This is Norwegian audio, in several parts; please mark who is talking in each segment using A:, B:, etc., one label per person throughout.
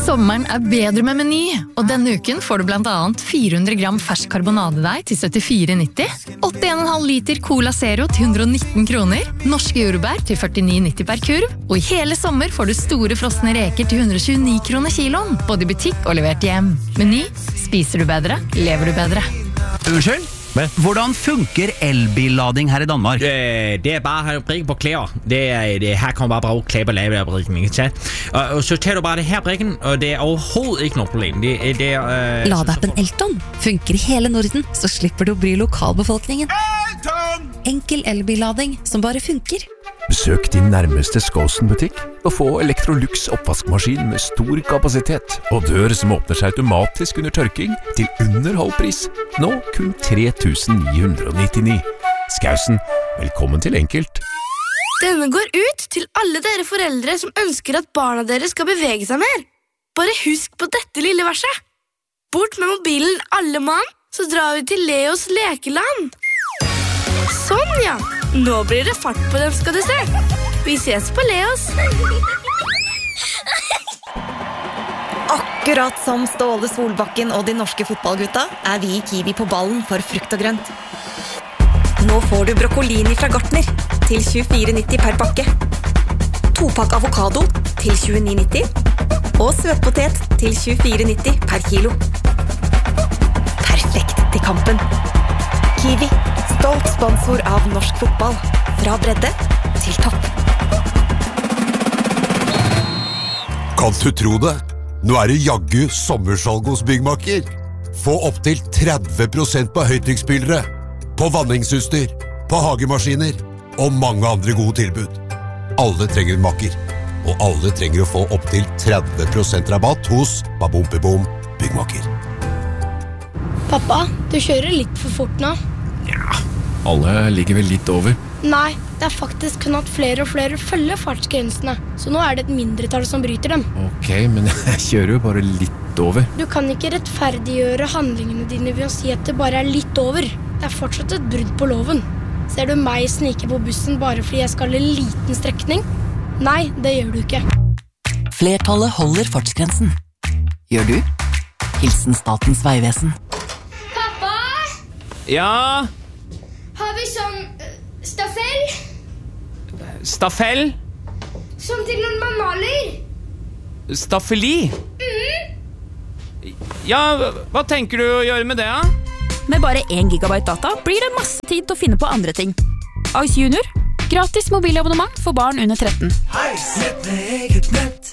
A: Sommeren bedre med Meny, og denne uken får du blant annet 400 gram fersk karbonadedeig til 74,90, 81,5 liter Cola Zero til 119 kroner, norske jordbær til 49,90 per kurv, og i hele sommer får du store frosne reker til 129 kroner kiloen, både i butikk og levert hjem. Meny, spiser du bedre, lever du bedre.
B: Unnskyld? Hvordan funker elbillading her i Danmark?
C: Det bare brikken på klær. Her kan man bare bruge klær på lavebrikken, ikke sant? Og så tager du bare det her brikken, og det overhovedet ikke noe problem.
D: Ladappen Elton funker i hele Norden, så slipper du å bry lokalbefolkningen. Enkel elbillading som bare funker.
E: Besøk din nærmeste Skåsen-butikk og få Electrolux oppvaskmaskin med stor kapasitet og dør som åpner seg automatisk under tørking til under halv pris. Nå kun 3.999. Skausen, velkommen til Enkelt.
F: Denne går ut til alle dere foreldre som ønsker at barna deres skal bevege seg mer. Bare husk på dette lille verset. Bort med mobilen alle mann, så drar vi til Leos lekeland. Sånn, ja. Nå blir det fart på dem, skal du se. Vi ses på Leos.
D: Akkurat som Ståle Solbakken og de norske fotballgutta vi i Kiwi på ballen for frukt og grønt. Nå får du brokkolini fra Gartner til 24,90 per pakke. 2-pakk avokado til 29,90 og søtpotet til 24,90 per kilo. Perfekt til kampen. Kiwi, stolt sponsor av norsk fotball. Fra bredde til topp.
G: Kan du tro det? Nå det jaggu sommersalg hos Byggmakker. Få opp til 30% på høytrykksspylere, på vanningsutstyr, på hagemaskiner og mange andre gode tilbud. Alle trenger en makker, og alle trenger å få opp til 30% rabatt hos Babompebom Byggmakker.
F: Pappa, du kjører litt for fort nå.
E: Ja, alle ligger vel litt over.
F: Nei, det faktisk kun at flere og flere følger fartsgrensene, så nå det et mindretall som bryter dem.
E: Ok, men jeg kjører jo bare litt over.
F: Du kan ikke rettferdiggjøre handlingene dine ved å si at det bare litt over. Det fortsatt et brudd på loven. Ser du meg snike på bussen bare fordi jeg skal en liten strekning? Nei, det gjør du ikke.
D: Flertallet holder fartsgrensen. Gjør du? Hilsen Statens Vegvesen.
F: Pappa!
C: Ja?
F: Har vi sånn staffell?
C: Staffell?
F: Som til noen man maler?
C: Staffeli? Ja, hva tenker du å gjøre med det, da?
H: Med bare 1 gigabyte data blir det masse tid til å finne på andre ting. Ice Junior, gratis mobilabonnement for barn under 13.
I: Hei, sett med eget nett.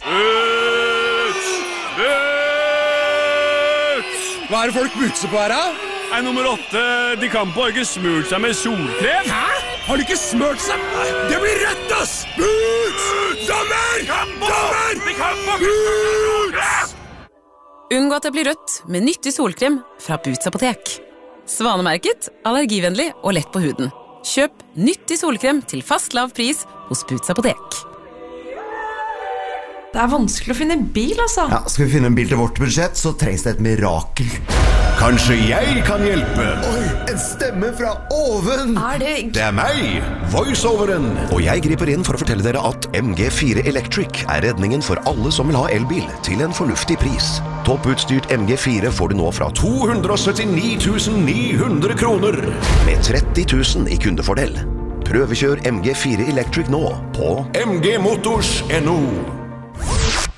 J: Hva det folk butser på her, da?
K: Nummer 8, de kan på ikke smurt seg med solkrem.
J: Hæ? Har de ikke smurt seg? Det blir rett, ass! Boots! Dommer! Dommer! Boots!
L: Unngå at det blir rødt med nyttig solkrem fra Boots apotek. Svanemerket, allergivennlig og lett på huden. Kjøp nyttig solkrem til fast lav pris hos Boots apotek.
M: Det vanskelig å finne en bil, altså.
N: Ja, skal vi finne en bil til vårt budsjett, så trengs det et mirakel.
O: Kanskje jeg kan hjelpe?
N: Oi, en stemme fra oven!
O: Det meg, voiceoveren. Og jeg griper inn for å fortelle dere at MG4 Electric redningen for alle som vil ha elbil til en fornuftig pris. Topputstyrt MG4 får du nå fra 279 900 kroner, med 30 000 i kundefordel. Prøvekjør MG4 Electric nå på mgmotors.no.